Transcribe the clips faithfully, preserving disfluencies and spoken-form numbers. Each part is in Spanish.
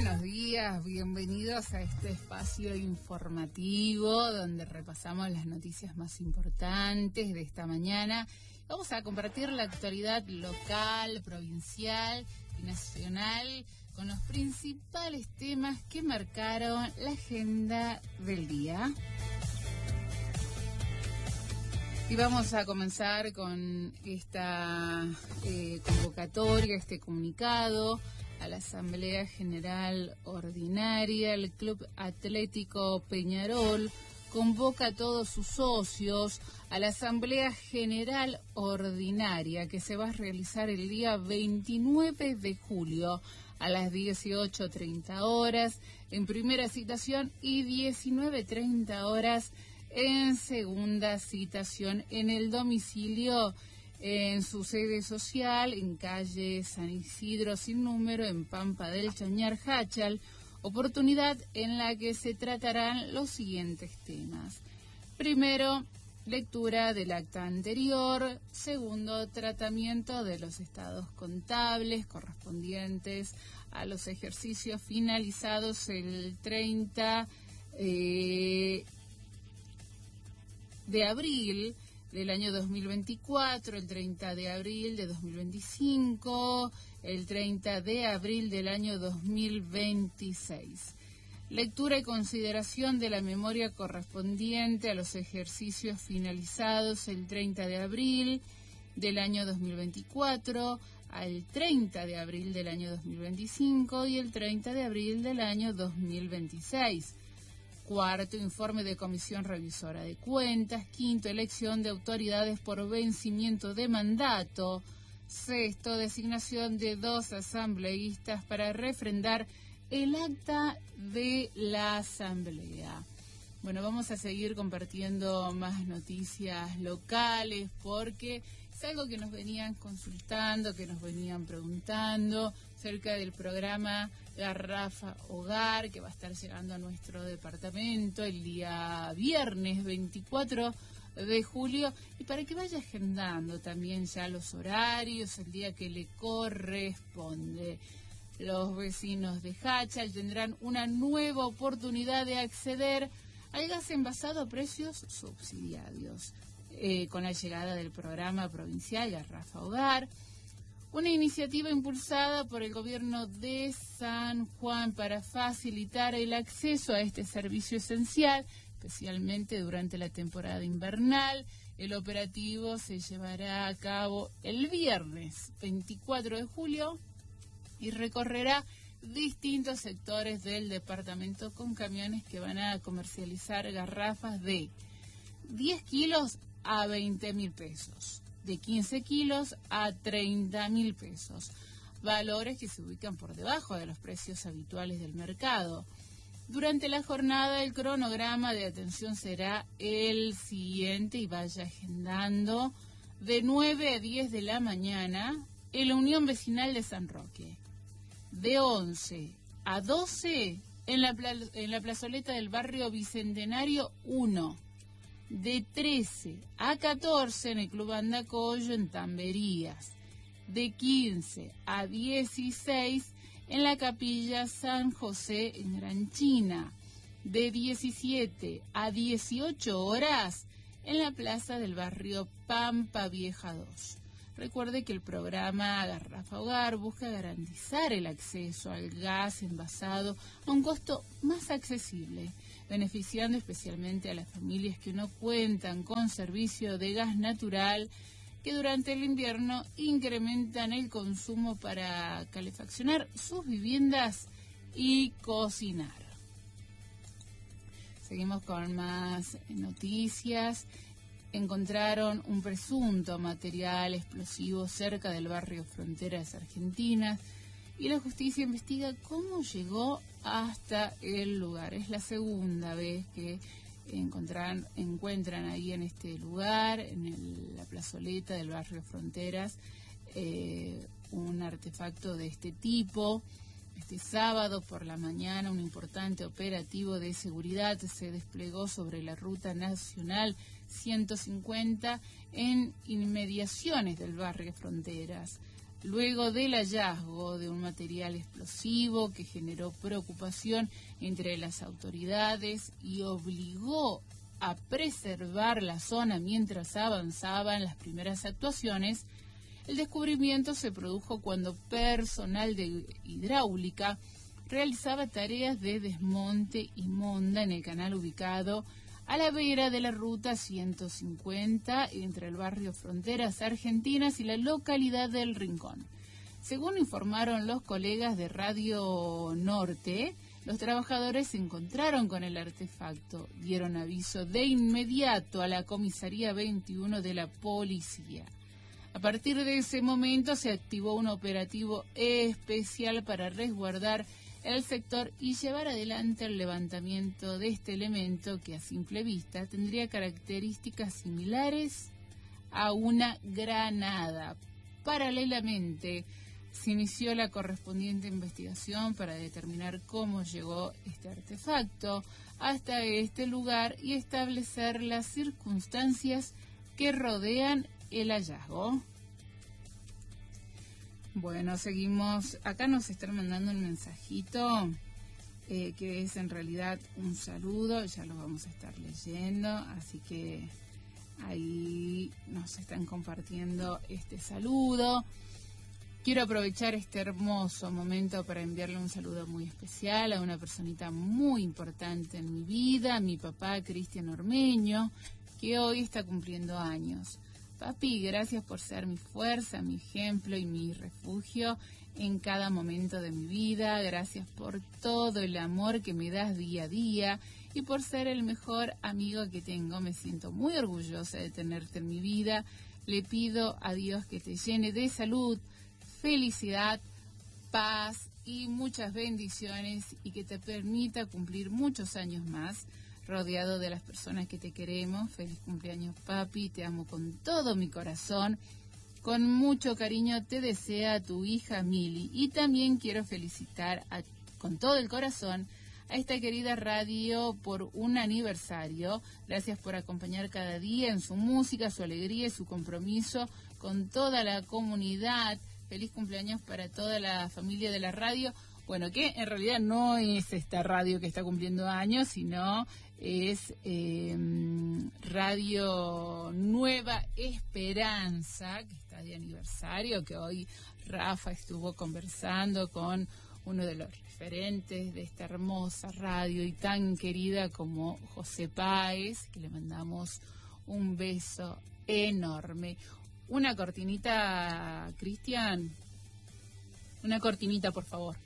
Buenos días, bienvenidos a este espacio informativo donde repasamos las noticias más importantes de esta mañana. Vamos a compartir la actualidad local, provincial y nacional con los principales temas que marcaron la agenda del día. Y vamos a comenzar con esta eh, convocatoria, este comunicado a la Asamblea General Ordinaria. El Club Atlético Peñarol convoca a todos sus socios a la Asamblea General Ordinaria que se va a realizar el día veintinueve de julio a las dieciocho treinta horas en primera citación y diecinueve treinta horas en segunda citación en el domicilio en su sede social en calle San Isidro sin número en Pampa del Chañar Jáchal, oportunidad en la que se tratarán los siguientes temas. Primero, lectura del acta anterior. Segundo, tratamiento de los estados contables correspondientes a los ejercicios finalizados el treinta eh, de abril del año dos mil veinticuatro, el treinta de abril de dos mil veinticinco, el treinta de abril del año dos mil veintiséis. Lectura y consideración de la memoria correspondiente a los ejercicios finalizados el treinta de abril del año dos mil veinticuatro, al treinta de abril del año dos mil veinticinco y el treinta de abril del año dos mil veintiséis. Cuarto, informe de Comisión Revisora de Cuentas. Quinto, elección de autoridades por vencimiento de mandato. Sexto, designación de dos asambleístas para refrendar el acta de la Asamblea. Bueno, vamos a seguir compartiendo más noticias locales porque es algo que nos venían consultando, que nos venían preguntando acerca del programa Garrafa Hogar que va a estar llegando a nuestro departamento el día viernes veinticuatro de julio y para que vaya agendando también ya los horarios, el día que le corresponde. Los vecinos de Jáchal tendrán una nueva oportunidad de acceder al gas envasado a precios subsidiarios eh, con la llegada del programa provincial Garrafa Hogar, una iniciativa impulsada por el gobierno de San Juan para facilitar el acceso a este servicio esencial, especialmente durante la temporada invernal. El operativo se llevará a cabo el viernes veinticuatro de julio y recorrerá distintos sectores del departamento con camiones que van a comercializar garrafas de diez kilos a veinte mil pesos, de quince kilos a treinta mil pesos, valores que se ubican por debajo de los precios habituales del mercado. Durante la jornada el cronograma de atención será el siguiente y vaya agendando de nueve a diez de la mañana en la Unión Vecinal de San Roque. De once a doce en la, en la plazoleta del barrio Bicentenario uno. De trece a catorce en el Club Andacollo en Tamberías. De quince a dieciséis en la Capilla San José en Granchina. De diecisiete a dieciocho horas en la plaza del barrio Pampa Vieja dos. Recuerde que el programa Garrafa Hogar busca garantizar el acceso al gas envasado a un costo más accesible, beneficiando especialmente a las familias que no cuentan con servicio de gas natural, que durante el invierno incrementan el consumo para calefaccionar sus viviendas y cocinar. Seguimos con más noticias. Encontraron un presunto material explosivo cerca del barrio Fronteras Argentinas y la justicia investiga cómo llegó hasta el lugar. Es la segunda vez que encontran, encuentran ahí en este lugar, en el, la plazoleta del barrio Fronteras, eh, un artefacto de este tipo. Este sábado por la mañana un importante operativo de seguridad se desplegó sobre la ruta nacional ciento cincuenta en inmediaciones del barrio Fronteras. luego del hallazgo de un material explosivo que generó preocupación entre las autoridades y obligó a preservar la zona mientras avanzaban las primeras actuaciones. El descubrimiento se produjo cuando personal de hidráulica realizaba tareas de desmonte y monda en el canal ubicado a la vera de la ruta ciento cincuenta entre el barrio Fronteras Argentinas y la localidad del Rincón. Según informaron los colegas de Radio Norte, los trabajadores se encontraron con el artefacto, dieron aviso de inmediato a la comisaría veintiuno de la policía. A partir de ese momento se activó un operativo especial para resguardar el sector y llevar adelante el levantamiento de este elemento que a simple vista tendría características similares a una granada. Paralelamente, se inició la correspondiente investigación para determinar cómo llegó este artefacto hasta este lugar y establecer las circunstancias que rodean el hallazgo. Bueno, seguimos. Acá nos están mandando un mensajito eh, que es en realidad un saludo, ya lo vamos a estar leyendo, así que ahí nos están compartiendo este saludo. Quiero aprovechar este hermoso momento para enviarle un saludo muy especial a una personita muy importante en mi vida, mi papá Cristian Ormeño, que hoy está cumpliendo años. Papi, gracias por ser mi fuerza, mi ejemplo y mi refugio en cada momento de mi vida. Gracias por todo el amor que me das día a día y por ser el mejor amigo que tengo. Me siento muy orgullosa de tenerte en mi vida. Le pido a Dios que te llene de salud, felicidad, paz y muchas bendiciones y que te permita cumplir muchos años más rodeado de las personas que te queremos. Feliz cumpleaños, papi, te amo con todo mi corazón. Con mucho cariño te desea tu hija Mili. Y también quiero felicitar a, con todo el corazón a esta querida radio por un aniversario. Gracias por acompañar cada día en su música, su alegría y su compromiso con toda la comunidad. Feliz cumpleaños para toda la familia de la radio. Bueno, que en realidad no es esta radio que está cumpliendo años, sino es eh, Radio Nueva Esperanza, que está de aniversario, que hoy Rafa estuvo conversando con uno de los referentes de esta hermosa radio y tan querida como José Páez, que le mandamos un beso enorme. Una cortinita, Cristian, una cortinita, por favor.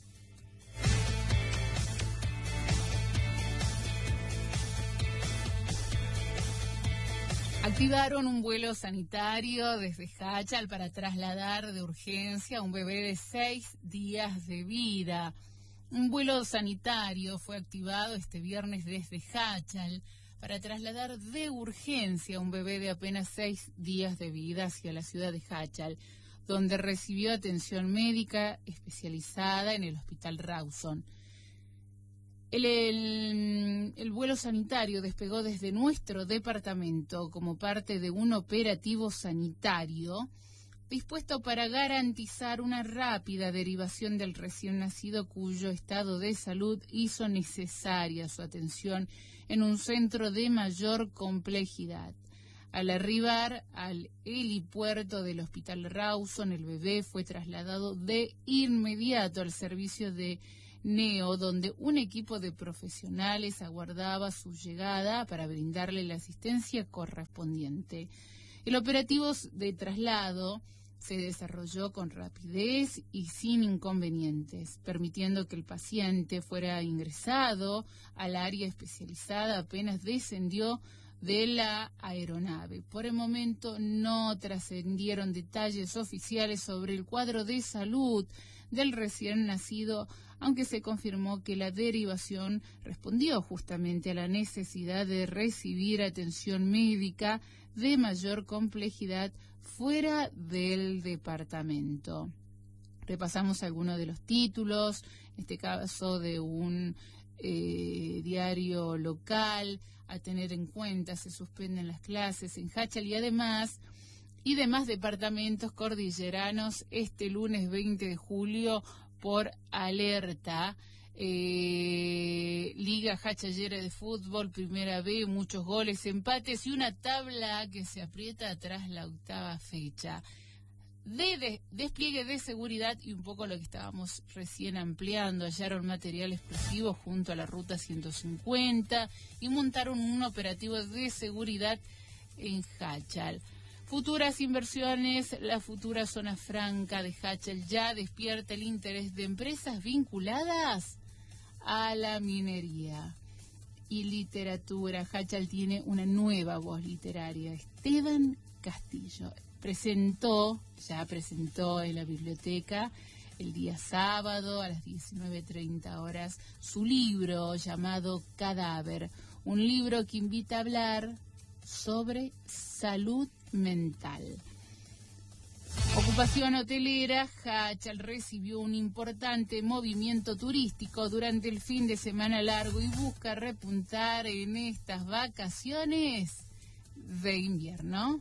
Activaron un vuelo sanitario desde Hachal para trasladar de urgencia a un bebé de seis días de vida. Un vuelo sanitario fue activado este viernes desde Hachal para trasladar de urgencia a un bebé de apenas seis días de vida hacia la ciudad de Hachal, donde recibió atención médica especializada en el Hospital Rawson. El, el, el vuelo sanitario despegó desde nuestro departamento como parte de un operativo sanitario dispuesto para garantizar una rápida derivación del recién nacido cuyo estado de salud hizo necesaria su atención en un centro de mayor complejidad. Al arribar al helipuerto del Hospital Rawson, el bebé fue trasladado de inmediato al servicio de Neo, donde un equipo de profesionales aguardaba su llegada para brindarle la asistencia correspondiente. El operativo de traslado se desarrolló con rapidez y sin inconvenientes, permitiendo que el paciente fuera ingresado al área especializada apenas descendió de la aeronave. Por el momento no trascendieron detalles oficiales sobre el cuadro de salud del recién nacido, aunque se confirmó que la derivación respondió justamente a la necesidad de recibir atención médica de mayor complejidad fuera del departamento. Repasamos algunos de los títulos, en este caso de un eh, diario local. A tener en cuenta, se suspenden las clases en Hachal y además y demás departamentos cordilleranos este lunes veinte de julio por alerta. Eh, Liga Hachallera de Fútbol, Primera B, muchos goles, empates y una tabla que se aprieta tras la octava fecha. De, de despliegue de seguridad y un poco lo que estábamos recién ampliando, hallaron material explosivo junto a la ruta ciento cincuenta y montaron un operativo de seguridad en Hachal. Futuras inversiones, la futura zona franca de Hachal ya despierta el interés de empresas vinculadas a la minería. Y literatura, Hachal tiene una nueva voz literaria, Esteban Castillo. Presentó, ya presentó en la biblioteca el día sábado a las diecinueve treinta horas su libro llamado Cadáver, un libro que invita a hablar sobre salud mental. Ocupación hotelera, Hachal recibió un importante movimiento turístico durante el fin de semana largo y busca repuntar en estas vacaciones de invierno.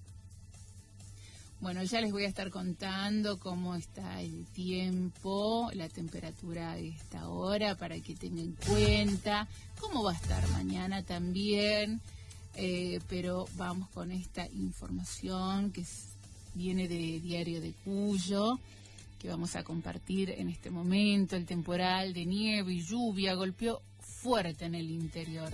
Bueno, ya les voy a estar contando cómo está el tiempo, la temperatura a esta hora, para que tengan en cuenta cómo va a estar mañana también, eh, pero vamos con esta información que es, viene de Diario de Cuyo, que vamos a compartir en este momento. El temporal de nieve y lluvia golpeó fuerte en el interior.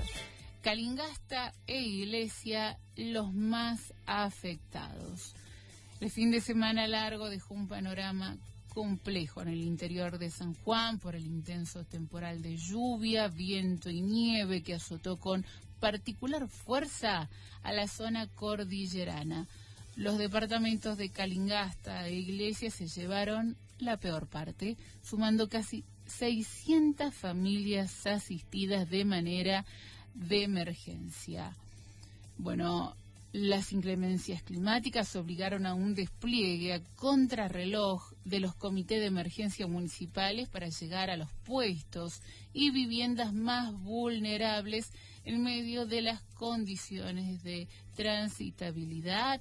Calingasta e Iglesia, los más afectados. El fin de semana largo dejó un panorama complejo en el interior de San Juan por el intenso temporal de lluvia, viento y nieve que azotó con particular fuerza a la zona cordillerana. Los departamentos de Calingasta e Iglesia se llevaron la peor parte, sumando casi seiscientas familias asistidas de manera de emergencia. Bueno, las inclemencias climáticas obligaron a un despliegue a contrarreloj de los comités de emergencia municipales para llegar a los puestos y viviendas más vulnerables en medio de las condiciones de transitabilidad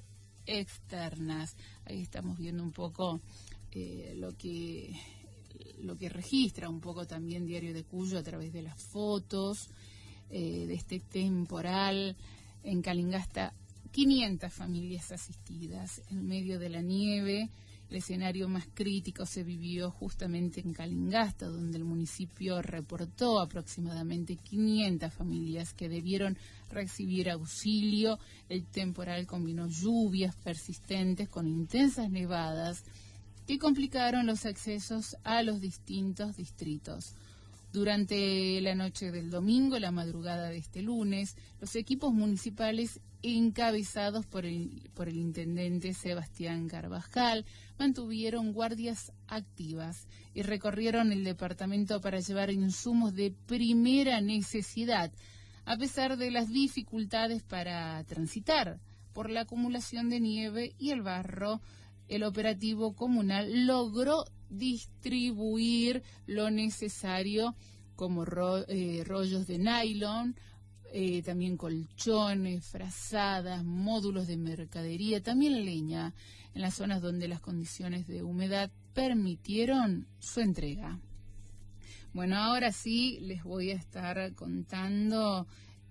externas. Ahí estamos viendo un poco eh, lo que lo que registra un poco también Diario de Cuyo a través de las fotos eh, de este temporal en Calingasta. quinientas familias asistidas en medio de la nieve. El escenario más crítico se vivió justamente en Calingasta, donde el municipio reportó aproximadamente quinientas familias que debieron recibir auxilio. El temporal combinó lluvias persistentes con intensas nevadas que complicaron los accesos a los distintos distritos. Durante la noche del domingo, la madrugada de este lunes, los equipos municipales encabezados por el, por el intendente Sebastián Carvajal mantuvieron guardias activas y recorrieron el departamento para llevar insumos de primera necesidad, a pesar de las dificultades para transitar por la acumulación de nieve y el barro. El operativo comunal logró distribuir lo necesario como ro eh, rollos de nylon, eh, también colchones, frazadas, módulos de mercadería, también leña, en las zonas donde las condiciones de humedad permitieron su entrega. Bueno, ahora sí les voy a estar contando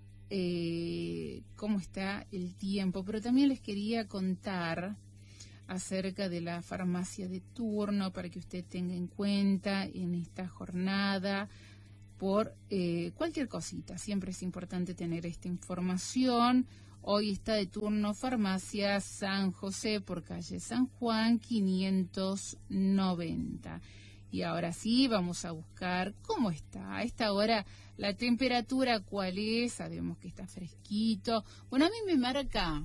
eh, cómo está el tiempo, pero también les quería contar acerca de la farmacia de turno para que usted tenga en cuenta en esta jornada por eh, cualquier cosita. Siempre es importante tener esta información. Hoy está de turno Farmacia San José por calle San Juan quinientos noventa. Y ahora sí, vamos a buscar cómo está. A esta hora, la temperatura, ¿cuál es? Sabemos que está fresquito. Bueno, a mí me marca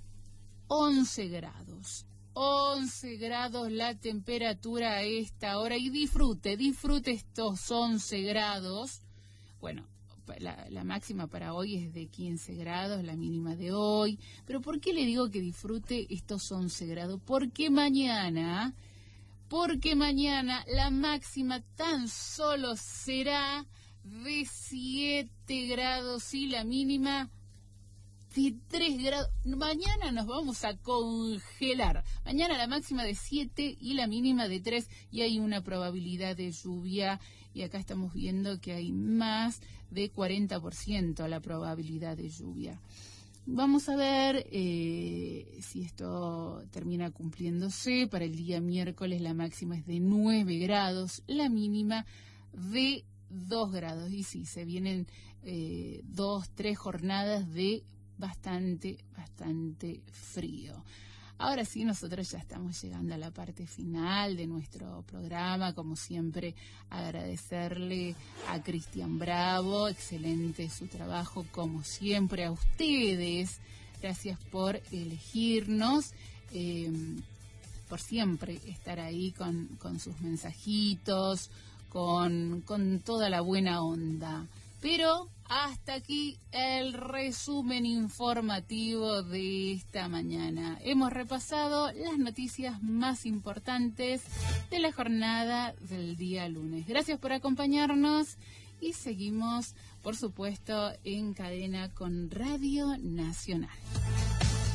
once grados. once grados la temperatura a esta hora y disfrute, disfrute estos once grados. Bueno, la, la máxima para hoy es de quince grados, la mínima de hoy. Pero ¿por qué le digo que disfrute estos once grados? Porque mañana, porque mañana la máxima tan solo será de siete grados y la mínima veintitrés grados. Mañana nos vamos a congelar. Mañana la máxima de siete y la mínima de tres. Y hay una probabilidad de lluvia. Y acá estamos viendo que hay más de cuarenta por ciento la probabilidad de lluvia. Vamos a ver eh, si esto termina cumpliéndose. Para el día miércoles la máxima es de nueve grados, la mínima de dos grados. Y sí, se vienen eh, dos, tres jornadas de bastante, bastante frío. Ahora sí, nosotros ya estamos llegando a la parte final de nuestro programa. Como siempre, agradecerle a Cristian Bravo, excelente su trabajo, como siempre, a ustedes. Gracias por elegirnos, eh, por siempre estar ahí con, con sus mensajitos, con, con toda la buena onda. Pero hasta aquí el resumen informativo de esta mañana. Hemos repasado las noticias más importantes de la jornada del día lunes. Gracias por acompañarnos y seguimos, por supuesto, en cadena con Radio Nacional.